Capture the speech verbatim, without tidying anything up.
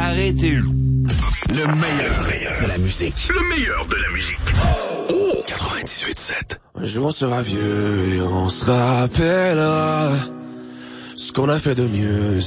arrêtez. Le meilleur de la musique. Le meilleur de la musique. Oh. quatre-vingt-dix-huit sept. Un jour on sera vieux et on se rappellera ce qu'on a fait de mieux.